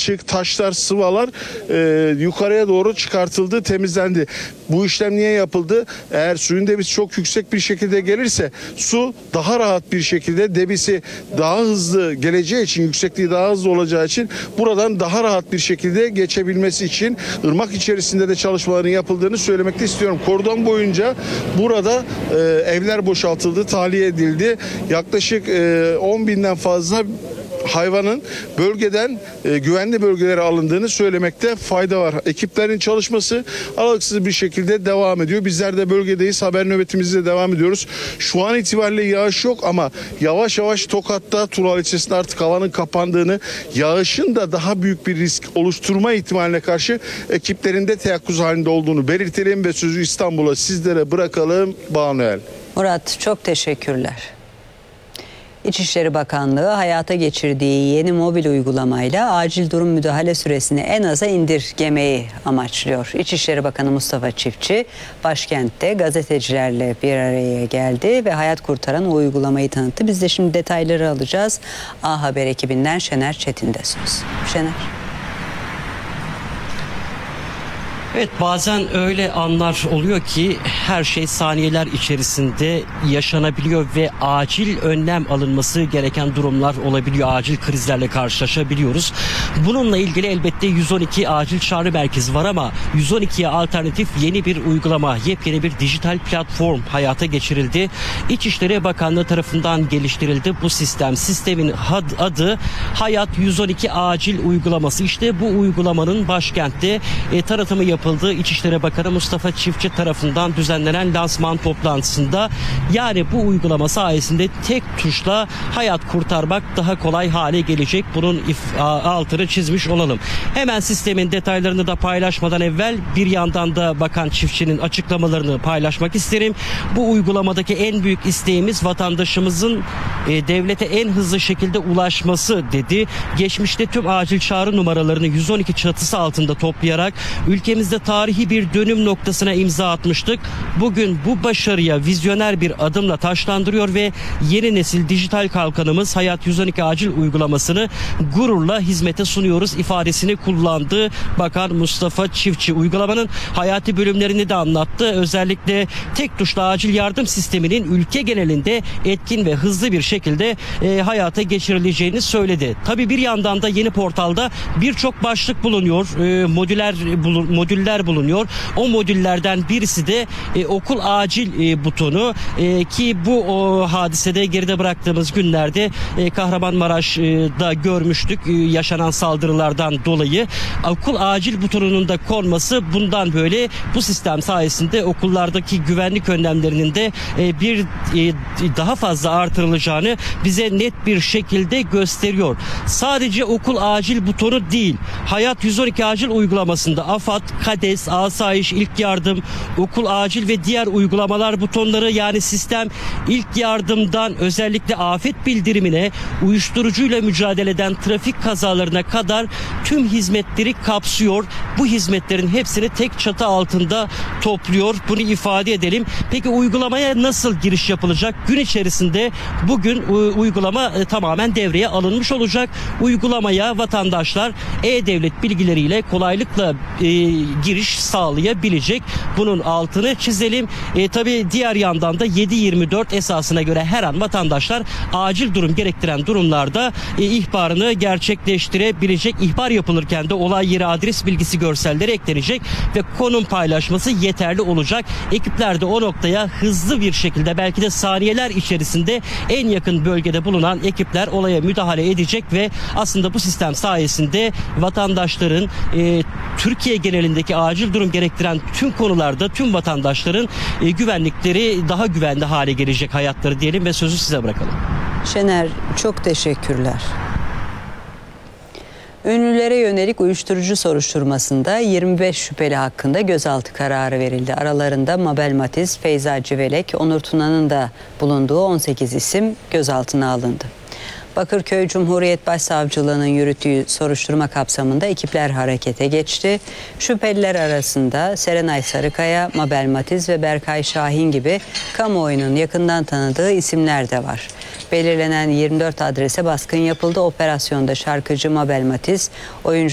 balçık, taşlar, sıvalar yukarıya doğru çıkartıldı, temizlendi. Bu işlem niye yapıldı? Eğer suyun debisi çok yüksek bir şekilde gelirse su daha rahat bir şekilde, debisi daha hızlı geleceği için, yüksekliği daha hızlı olacağı için buradan daha rahat bir şekilde geçebilmesi için ırmak içerisinde de çalışmaların yapıldığını söylemekte istiyorum. Kordon boyunca burada evler boşaltıldı, tahliye edildi. Yaklaşık 10 binden fazla hayvanın bölgeden güvenli bölgelere alındığını söylemekte fayda var. Ekiplerin çalışması aralıksız bir şekilde devam ediyor. Bizler de bölgedeyiz. Haber nöbetimizde devam ediyoruz. Şu an itibariyle yağış yok ama yavaş yavaş Tokat'ta, Tural ilçesinde artık havanın kapandığını, yağışın da daha büyük bir risk oluşturma ihtimaline karşı ekiplerin de teyakkuz halinde olduğunu belirtelim ve sözü İstanbul'a sizlere bırakalım. Banuel. Murat, çok teşekkürler. İçişleri Bakanlığı hayata geçirdiği yeni mobil uygulamayla acil durum müdahale süresini en aza indirgemeyi amaçlıyor. İçişleri Bakanı Mustafa Çiftçi başkentte gazetecilerle bir araya geldi ve hayat kurtaran o uygulamayı tanıttı. Biz de şimdi detayları alacağız. A Haber ekibinden Şener Çetin'de söz. Şener. Evet, bazen öyle anlar oluyor ki her şey saniyeler içerisinde yaşanabiliyor ve acil önlem alınması gereken durumlar olabiliyor. Acil krizlerle karşılaşabiliyoruz. Bununla ilgili elbette 112 acil çağrı merkezi var ama 112'ye alternatif yeni bir uygulama, yepyeni bir dijital platform hayata geçirildi. İçişleri Bakanlığı tarafından geliştirildi bu sistem. Sistemin adı Hayat 112 Acil Uygulaması. İşte bu uygulamanın başkentte tanıtımı yapıldı. İçişleri Bakanı Mustafa Çiftçi tarafından düzenlenen lansman toplantısında, yani bu uygulama sayesinde tek tuşla hayat kurtarmak daha kolay hale gelecek. Bunun altını çizmiş olalım. Hemen sistemin detaylarını da paylaşmadan evvel bir yandan da Bakan Çiftçi'nin açıklamalarını paylaşmak isterim. Bu uygulamadaki en büyük isteğimiz vatandaşımızın devlete en hızlı şekilde ulaşması dedi. Geçmişte tüm acil çağrı numaralarını 112 çatısı altında toplayarak ülkemizde tarihi bir dönüm noktasına imza atmıştık. Bugün bu başarıya vizyoner bir adımla taşlandırıyor ve yeni nesil dijital kalkanımız Hayat 112 Acil uygulamasını gururla hizmete sunuyoruz ifadesini kullandı Bakan Mustafa Çiftçi. Uygulamanın hayati bölümlerini de anlattı. Özellikle tek tuşla acil yardım sisteminin ülke genelinde etkin ve hızlı bir şekilde hayata geçirileceğini söyledi. Tabii bir yandan da yeni portalda birçok başlık bulunuyor. Modüller bulunuyor. O modüllerden birisi de okul acil butonu ki bu hadisede geride bıraktığımız günlerde Kahramanmaraş'da görmüştük yaşanan saldırılardan dolayı. Okul acil butonunun da konması bundan böyle bu sistem sayesinde okullardaki güvenlik önlemlerinin de daha fazla artırılacağını bize net bir şekilde gösteriyor. Sadece okul acil butonu değil, Hayat 112 Acil uygulamasında AFAD, KADES, Asayiş, İlk Yardım, Okul Acil ve diğer uygulamalar butonları, yani sistem ilk yardımdan özellikle afet bildirimine, uyuşturucuyla mücadeleden trafik kazalarına kadar tüm hizmetleri kapsıyor. Bu hizmetlerin hepsini tek çatı altında topluyor. Bunu ifade edelim. Peki uygulamaya nasıl giriş yapılacak? Gün içerisinde bugün uygulama tamamen devreye alınmış olacak. Uygulamaya vatandaşlar e-devlet bilgileriyle kolaylıkla giriş sağlayabilecek. Bunun altını çizelim. Tabii diğer yandan da 7/24 esasına göre her an vatandaşlar acil durum gerektiren durumlarda ihbarını gerçekleştirebilecek. İhbar yapılırken de olay yeri adres bilgisi görselleri eklenecek ve konum paylaşması yeterli olacak. Ekipler de o noktaya hızlı bir şekilde, belki de saniyeler içerisinde en yakın bölgede bulunan ekipler olaya müdahale edecek ve aslında bu sistem sayesinde vatandaşların Türkiye genelindeki acil durum gerektiren tüm konularda tüm vatandaşların güvenlikleri daha güvenli hale gelecek, hayatları diyelim ve sözü size bırakalım. Şener, çok teşekkürler. Ünlülere yönelik uyuşturucu soruşturmasında 25 şüpheli hakkında gözaltı kararı verildi. Aralarında Mabel Matiz, Feyza Civelek, Onur Tuna'nın da bulunduğu 18 isim gözaltına alındı. Bakırköy Cumhuriyet Başsavcılığı'nın yürüttüğü soruşturma kapsamında ekipler harekete geçti. Şüpheliler arasında Serenay Sarıkaya, Mabel Matiz ve Berkay Şahin gibi kamuoyunun yakından tanıdığı isimler de var. Belirlenen 24 adrese baskın yapıldı. Operasyonda şarkıcı Mabel Matiz, oyuncu